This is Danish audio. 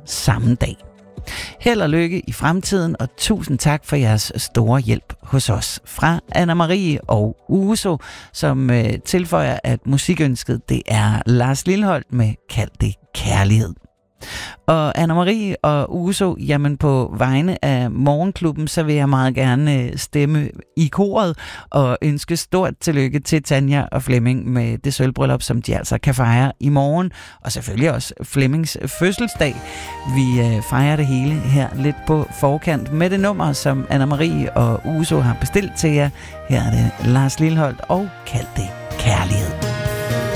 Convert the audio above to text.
samme dag. Held og lykke i fremtiden, og tusind tak for jeres store hjælp hos os. Fra Anna Marie og Uso, som tilføjer, at musikønsket det er Lars Lilholt med Kald det kærlighed. Og Anna Marie og Uso, jamen på vegne af Morgenklubben, så vil jeg meget gerne stemme i koret og ønske stort tillykke til Tanja og Flemming med det sølvbryllup, som de altså kan fejre i morgen. Og selvfølgelig også Flemmings fødselsdag. Vi fejrer det hele her lidt på forkant med det nummer, som Anna Marie og Uso har bestilt til jer. Her er det Lars Lilholt og Kald det kærlighed.